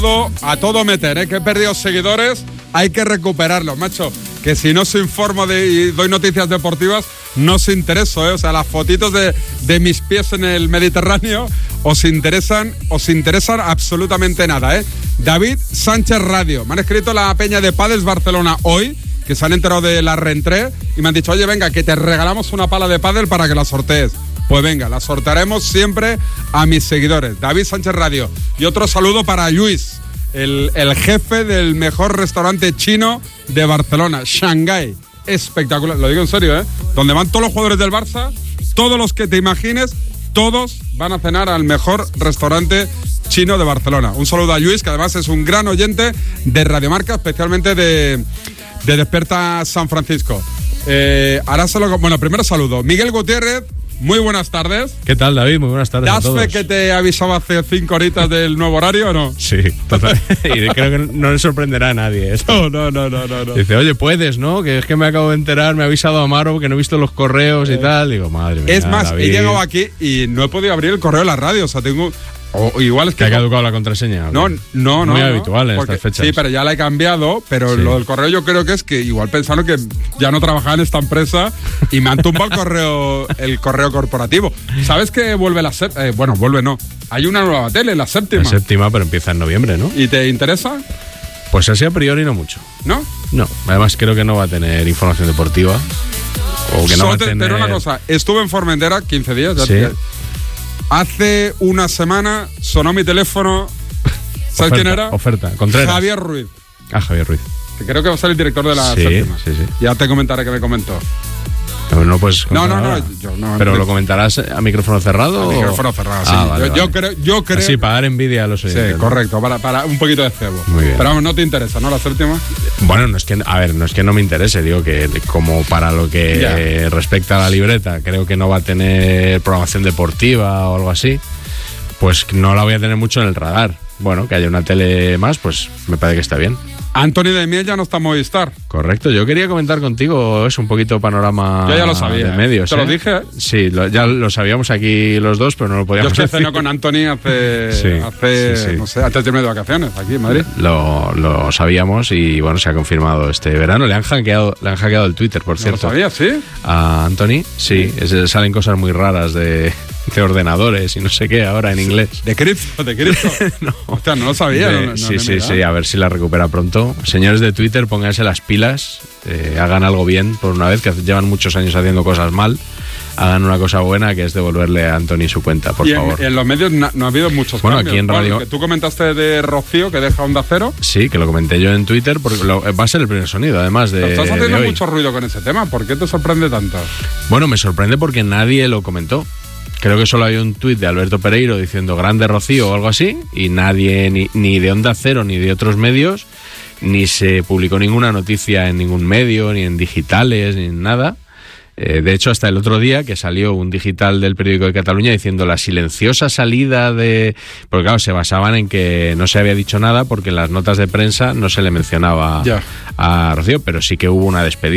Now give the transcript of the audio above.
A todo meter, que he perdido seguidores, hay que recuperarlos, macho. Que si no os informo y doy noticias deportivas, no os intereso, O sea, las fotitos de mis pies en el Mediterráneo os interesan absolutamente nada, David Sánchez Radio. Me han escrito la peña de Pádels Barcelona hoy, que se han enterado de la reentré, y me han dicho, oye, venga, que te regalamos una pala de pádel para que la sortees. Pues venga, la sortearemos siempre a mis seguidores. David Sánchez Radio. Y otro saludo para Luis, el jefe del mejor restaurante chino de Barcelona, Shanghái. Espectacular, lo digo en serio, Donde van todos los jugadores del Barça, todos los que te imagines, todos van a cenar al mejor restaurante chino de Barcelona. Un saludo a Luis, que además es un gran oyente de Radio Marca, especialmente de Despierta San Francisco. Bueno, primero saludo. Miguel Gutiérrez, muy buenas tardes. ¿Qué tal, David? Muy buenas tardes a todos. ¿Das fe que te avisaba hace 5 horitas del nuevo horario o no? Sí, total. Y creo que no le sorprenderá a nadie esto. No. Dice, oye, puedes, ¿no? Que es que me acabo de enterar, me ha avisado Amaro que no he visto los correos y tal. Digo, madre mía, es más, David, he llegado aquí y no he podido abrir el correo de la radio. O sea, tengo... O igual es que... ¿Te ha caducado la contraseña? No. Muy habitual en estas fechas. Sí, pero ya la he cambiado, pero sí. Lo del correo yo creo que es que igual pensaron que ya no trabajaba en esta empresa y me han tumbado el correo corporativo. ¿Sabes que vuelve la séptima? Bueno, vuelve no. Hay una nueva tele, la séptima. La séptima, pero empieza en noviembre, ¿no? ¿Y te interesa? Pues así a priori no mucho. ¿No? No, además creo que no va a tener información deportiva. O que no va a tener... Pero una cosa, estuve en Formentera 15 días. Sí. Hace una semana sonó mi teléfono. ¿Sabes quién era? Contreras. Javier Ruiz. Javier Ruiz. Que creo que va a ser el director de la séptima. Sí. Ya te comentaré que me comentó. No, pues. No. ¿Pero lo comentarás a micrófono cerrado? A micrófono cerrado, sí. Vale. Yo creo. Sí, para dar envidia a los oyentes. Sí, correcto, para un poquito de cebo. Muy bien. Pero vamos, no te interesa, ¿no? La séptima. Bueno, no es que no me interese, digo que como para lo que respecta a la libreta, creo que no va a tener programación deportiva o algo así, pues no la voy a tener mucho en el radar. Bueno, que haya una tele más, pues me parece que está bien. Anthony de Miel ya no está en Movistar. Correcto, yo quería comentar contigo un poquito panorama. Yo ya lo sabía, de medios. ¿Te lo dije? Sí, ya lo sabíamos aquí los dos, pero no lo podíamos decir. Yo decir. cenó con Anthony hace no sé, antes de irme de vacaciones, aquí en Madrid. Lo sabíamos y bueno, se ha confirmado este verano. Le han hackeado el Twitter, por cierto. ¿Lo sabías, sí? A Anthony, sí. Salen cosas muy raras de ordenadores y no sé qué ahora en inglés. ¿De cripto? No. Hostia, no lo sabía. Sí, a ver si la recupera pronto. Señores de Twitter, pónganse las pilas, hagan algo bien por una vez, que llevan muchos años haciendo cosas mal. Hagan una cosa buena, que es devolverle a Anthony su cuenta, por favor. En los medios no ha habido muchos cambios. Aquí en radio... Que tú comentaste de Rocío, que deja Onda Cero. Sí, que lo comenté yo en Twitter, porque va a ser el primer sonido, además de... Estás haciendo mucho ruido con ese tema. ¿Por qué te sorprende tanto? Bueno, me sorprende porque nadie lo comentó. Creo que solo hay un tuit de Alberto Pereiro diciendo grande Rocío o algo así, y nadie, ni de Onda Cero ni de otros medios, ni se publicó ninguna noticia en ningún medio, ni en digitales, ni en nada. De hecho, hasta el otro día que salió un digital del Periódico de Cataluña diciendo la silenciosa salida de... Porque claro, se basaban en que no se había dicho nada porque en las notas de prensa no se le mencionaba a Rocío, pero sí que hubo una despedida.